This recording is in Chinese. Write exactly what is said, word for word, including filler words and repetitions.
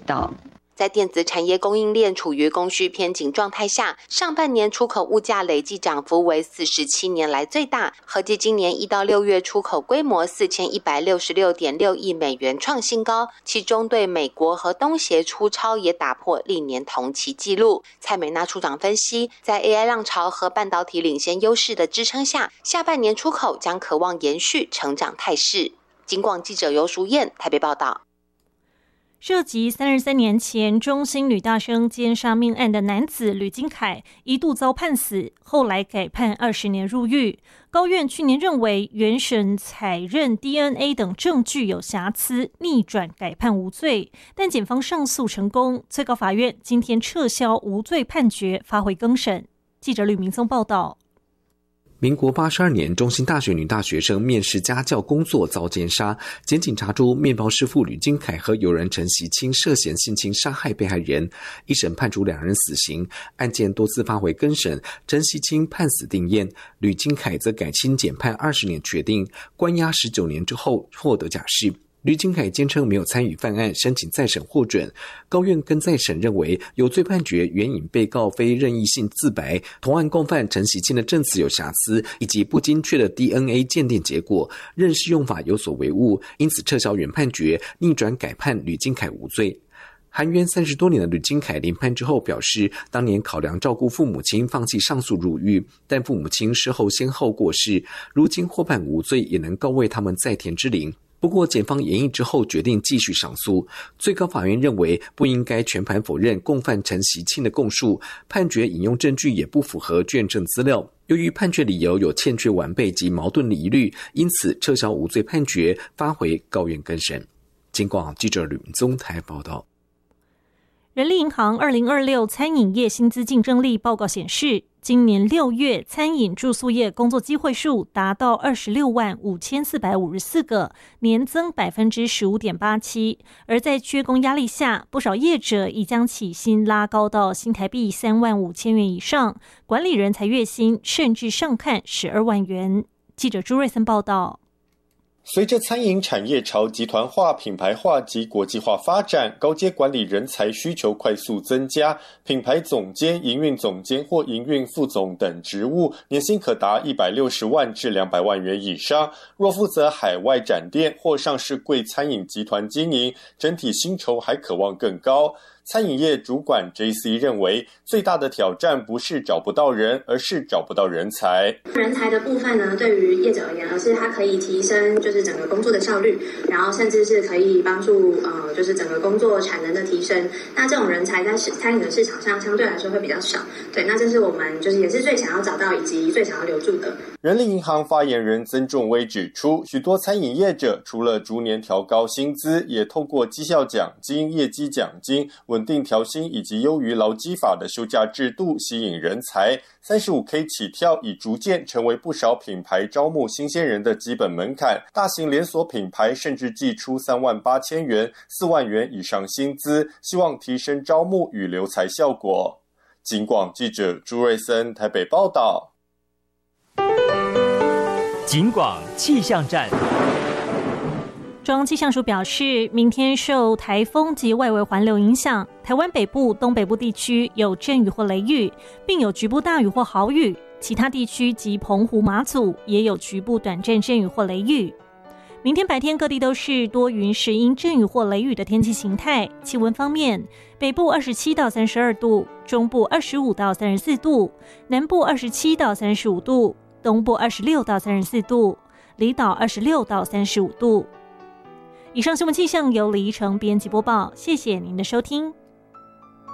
到。 在电子产业供应链处于供需偏紧状态下，上半年出口物价累计涨幅为四十七年来最大，合计今年一到六月出口规模四千一百六十六点六亿美元创新高，其中对美国和东协出超也打破历年同期纪录。蔡美娜处长分析，在 A I 浪潮和半导体领先优势的支撑下，下半年出口将可望延续成长态势。警广记者游淑燕台北报道。 涉及三十三年前中兴女大生奸杀命案的男子吕金凯一度遭判死，后来改判二十年入狱。高院去年认为原审采认 D N A 等证据有瑕疵，逆转改判无罪，但检方上诉成功，最高法院今天撤销无罪判决，发回更审。记者吕明松报道。 民国八十二年，中兴大学女大学生面试家教工作遭奸杀，检警查出面包师傅吕金凯和友人陈习清涉嫌性侵杀害被害人，一审判处两人死刑。案件多次发回更审，陈习清判死定谳，吕金凯则改轻减判二十年确定，关押十九年之后获得假释。吕金凯坚称没有参与犯案，申请再审获准。高院跟再审认为有罪判决援引被告非任意性自白，同案共犯陈习清的证词有瑕疵，以及不精确的 D N A 鉴定结果，认识用法有所违误，因此撤销原判决，逆转改判吕金凯无罪。含冤三十多年的吕金凯临判之后表示，当年考量照顾父母亲，放弃上诉入狱，但父母亲事后先后过世，如今获判无罪，也能告慰他们在天之灵。不过检方研议之后决定继续上诉，最高法院认为不应该全盘否认共犯陈习清的供述，判决引用证据也不符合卷证资料。由于判决理由有欠缺完备及矛盾疑虑，因此撤销无罪判决，发回高院更审。警广记者吕明宗台报道。 人力银行二零二六餐饮业薪资竞争力报告显示，今年六月餐饮住宿业工作机会数达到二十六万五千四百五十四个，年增百分之十五点八七。而在缺工压力下，不少业者已将起薪拉高到新台币三万五千元以上，管理人才月薪甚至上看十二万元。记者朱瑞森报道。 随着餐饮产业朝集团化、品牌化及国际化发展，高阶管理人才需求快速增加，品牌总监、营运总监或营运副总等职务，年薪可达一百六十万至两百万元以上。若负责海外展店或上市柜餐饮集团经营，整体薪酬还可望更高。餐饮业主管 J C 认为，最大的挑战不是找不到人，而是找不到人才。 人才的部分呢，对于业者而言，而是它可以提升就是整个工作的效率，然后甚至是可以帮助呃就是整个工作产能的提升。那这种人才在餐饮的市场上相对来说会比较少。对，那这是我们就是也是最想要找到以及最想要留住的。 人力银行发言人曾仲威指出，许多餐饮业者除了逐年调高薪资，也透过绩效奖金、业绩奖金、稳定调薪以及优于劳基法的休假制度吸引人才。 三十五 K 起跳已逐渐成为不少品牌招募新鲜人的基本门槛，大型连锁品牌甚至祭出三万八千元、四万元以上薪资，希望提升招募与留才效果。警广记者朱瑞森台北报道。 警广气象站。 中央气象署表示，明天受台风及外围环流影响，台湾北部、东北部地区有阵雨或雷雨，并有局部大雨或豪雨，其他地区及澎湖、马祖也有局部短暂阵雨或雷雨。明天白天各地都是多云时阴阵雨或雷雨的天气形态。气温方面，北部二十七到三十二度，中部二十五到三十四度，南部二十七到三十五度，东部二十六到三十四度，离岛二十六到三十五度。以上新闻气象由李依晨编辑播报，谢谢您的收听。